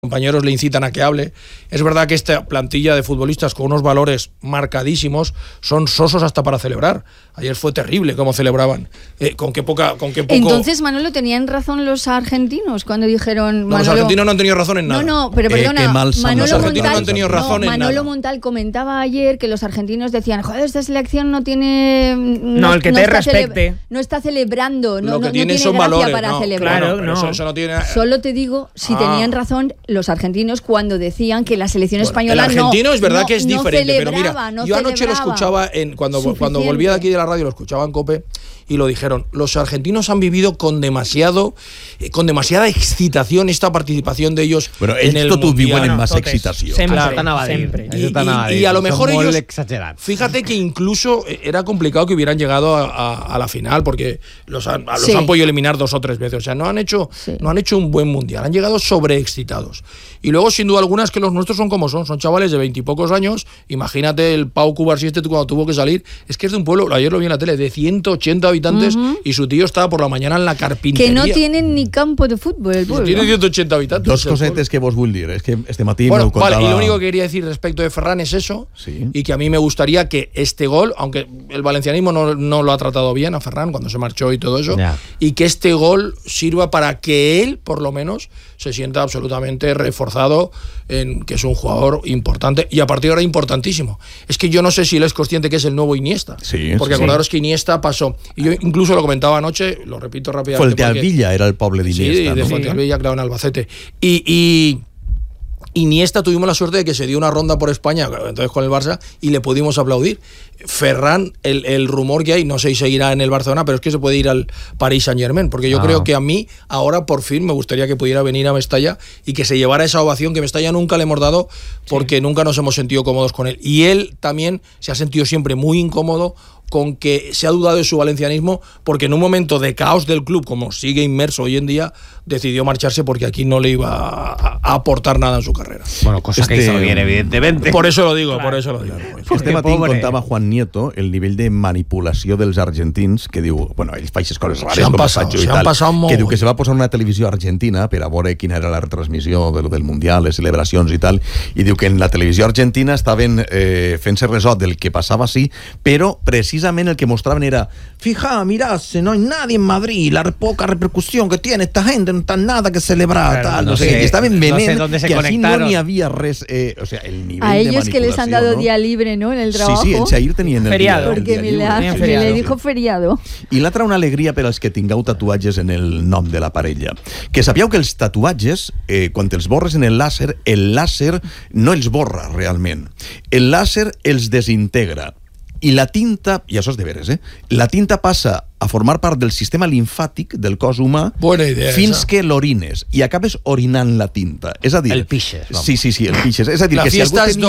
compañeros le incitan a que hable. Es verdad que esta plantilla de futbolistas con unos valores marcadísimos son sosos hasta para celebrar. Ayer fue terrible cómo celebraban. Con qué poco... Entonces, Manolo, ¿tenían razón los argentinos cuando dijeron... No, los argentinos no han tenido razón en nada. No, pero perdona, los argentinos no han tenido razón en nada. Manolo Montal comentaba ayer que los argentinos decían, joder, esta selección no tiene... No, el que te respecte. No está celebrando, lo que no tiene tiene son gracia valores, para celebrar. Claro, no. Eso no tiene... Solo te digo si tenían razón los argentinos cuando decían que la selección española el argentino es verdad que es diferente, pero mira, yo anoche lo escuchaba cuando volvía de aquí de la radio, lo escuchaba en COPE y lo dijeron, los argentinos han vivido con demasiada excitación esta participación de ellos en el Mundial. Viuen en más excitació. Sempre. Y a lo mejor ellos, exagerats. fíjate que incluso era complicado que hubieran llegado a la final, porque los han podido eliminar 2 o 3 veces, o sea, no han hecho un buen mundial, han llegado sobreexcitados. Y luego, sin duda alguna, es que los nuestros son como son chavales de 20 y pocos años. Imagínate el Pau Cubarsí cuando tuvo que salir, es que es de un pueblo, ayer lo vi en la tele, de 180 habitantes, y su tío estaba por la mañana en la carpintería. Que no tienen ni campo de fútbol el pueblo. Tiene 180 habitantes. Dos cosetes que vos vull dir, es que este matí bueno, me contaba... Vale, y lo único que quería decir respecto de Ferran es eso, y que a mí me gustaría que este gol, aunque el valencianismo no lo ha tratado bien a Ferran cuando se marchó y todo eso, y que este gol sirva para que él, por lo menos, se sienta absolutamente reforzado en que es un jugador importante y a partir de ahora importantísimo. Es que yo no sé si él es consciente que es el nuevo Iniesta, porque acordaros que Iniesta pasó, y yo incluso lo comentaba anoche, lo repito rápidamente. Fuentealbilla era el poble d'Iniesta. Sí, de Fuentealbilla, claro, en Albacete. Y Iniesta tuvimos la suerte de que se dio una ronda por España, entonces con el Barça, y le pudimos aplaudir. Ferran, el rumor que hay, no sé si seguirá en el Barcelona, pero es que se puede ir al Paris Saint-Germain, porque yo creo que a mí ahora por fin me gustaría que pudiera venir a Mestalla y que se llevara esa ovación que Mestalla nunca le hemos dado, porque nunca nos hemos sentido cómodos con él. Y él también se ha sentido siempre muy incómodo con que se ha dudado de su valencianismo, porque en un momento de caos del club, como sigue inmerso hoy en día, decidió marcharse porque aquí no le iba a aportar nada en su carrera. Bueno, cosa que hizo bien, evidentemente. Por eso lo digo, Claro. por eso lo digo. Este matí contava Juan Nieto el nivell de manipulació dels argentins, que diu, bueno, ells fa aquestes coses rares, com faig jo i tal, que diu que se va posar una televisió argentina per a veure quina era la retransmissió del Mundial, les celebracions i tal, i diu que en la televisió argentina estaven fent-se resot del que passava així, però precisament el que mostraven era, fija, mirá, no hay nadie en Madrid, la poca repercusión que tiene esta gente, no está nada que celebrar, claro, tal, no sé, estaven venent dónde se que así conectaron. no n'hi havia res, o sea, el nivell a de ellos manipulació, que les han dado ¿no? día libre, ¿no? En el trabajo. Sí, en Xair tenien el Feriado. Porque el me dia lliure. le dijo feriado. I l'altra, una alegria per als que tingueu tatuatges en el nom de la parella. Que sapigueu que els tatuatges, quan els borres en el làser no els borra realment. El làser els desintegra. I la tinta, i això és de veres, la tinta passa a formar part del sistema limfàtic del cos humà fins que l'orines i acabes orinant la tinta. És a dir... El pixes. Sí, el pixes. És a dir, la que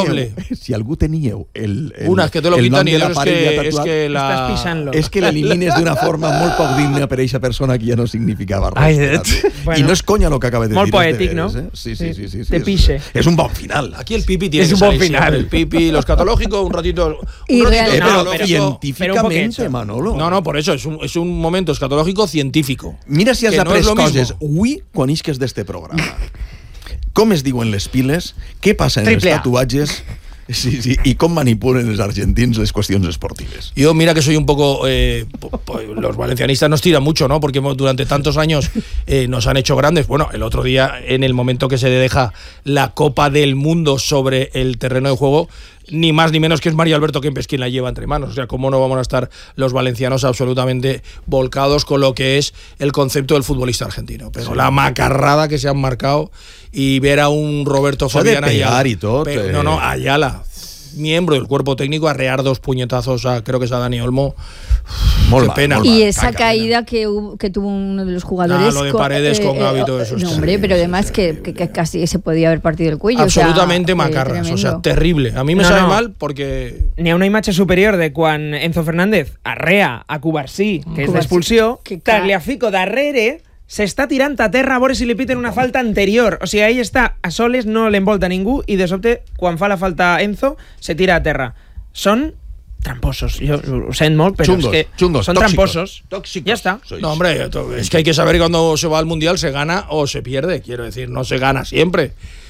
si algú teníeu el que te lo el quitan nom y de la es parella que, tatuat, Estàs pisant-lo. és que l'elimines d'una forma molt poc digna per a aquesta persona que ja no significava res. I no és conya el que acaba de dir. Molt poètic, ¿no? Sí. Te pixe. És un bon final. Aquí el pipi tiene Es que un buen salir final. siempre. El pipi, lo escatológico, un ratito Però tecnológico. científicamente, Manolo. No, por eso, es un momento escatológico científico. Mira si has que no après és lo coses mismo. avui quan isques d'este programa. Com es diuen les piles, què passa en els Triple A. tatuatges i com manipulen els argentins les qüestions esportives. Yo, mira que soy un poco... los valencianistas nos tiran mucho, ¿no? Porque durante tantos años nos han hecho grandes. Bueno, el otro día, en el momento que se deja la Copa del Mundo sobre el terreno de juego, ni más ni menos que es Mario Alberto Kempes quien la lleva entre manos. O sea, cómo no vamos a estar los valencianos absolutamente volcados con lo que es el concepto del futbolista argentino. Pero la macarrada que se han marcado y ver a un Roberto Fabián Ayala. Y tot, Ayala, miembro del cuerpo técnico, arrear 2 puñetazos a, creo que es a Dani Olmo. Molt Qué mal, pena. molt Y mal. esa caída que tuvo uno de los jugadores. Lo de Paredes con Gavi y todo eso. No, hombre, pero además que casi se podía haber partido el cuello. Absolutamente o sea, macarras, o sea, tremendo. terrible. A mí me sabe mal porque... N'hi ha una imatge superior de quan Enzo Fernández arrea a Cubarsí, que és d'expulsió, Tagliafico darrere s'està tirant a terra a veure si li piten una falta anterior. O sigui, ell està a soles, no l'envolta ningú i de sobte, quan fa la falta Enzo, se tira a terra. Són tramposos. Yo lo sé molt, pero chungos, es que chungos, son tóxicos, tramposos. Ya está. No, hombre, es que hay que saber cuando se va al Mundial se gana o se pierde. Quiero decir, no se gana siempre.